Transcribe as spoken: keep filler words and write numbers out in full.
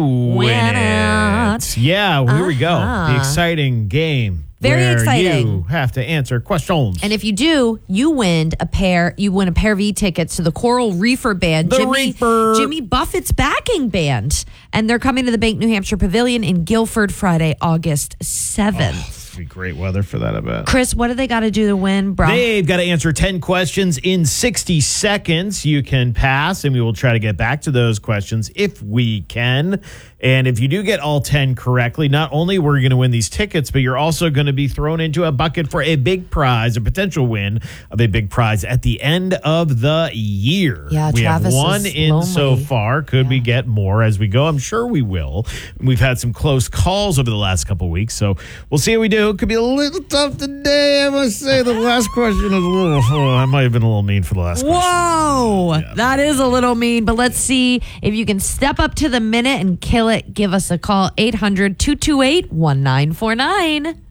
Win it. Yeah, well, here we go. Uh-huh. The exciting game. Very where exciting. You have to answer questions. And if you do, you win a pair. You win a pair of e-tickets to the Coral Reefer Band, The Jimmy, Reaper. Jimmy Buffett's backing band, and they're coming to the Bank New Hampshire Pavilion in Guilford Friday, August seventh. Oh, it's gonna be great weather for that, I bet. Chris, what do they got to do to win, bro? They've got to answer ten questions in sixty seconds. You can pass, and we will try to get back to those questions if we can. And if you do get all ten correctly, not only we're going to win these tickets, but you're also going to be thrown into a bucket for a big prize, a potential win of a big prize at the end of the year. Yeah, we Travis have one is in lonely. so far. Could we get more as we go? I'm sure we will. We've had some close calls over the last couple of weeks, so we'll see how we do. It could be a little tough today, I must say. The last question is a little, oh, I might have been a little mean for the last question. Whoa, Yeah. that is a little mean, but let's see if you can step up to the minute and kill it. Give us a call, eight hundred, two two eight, one nine four nine.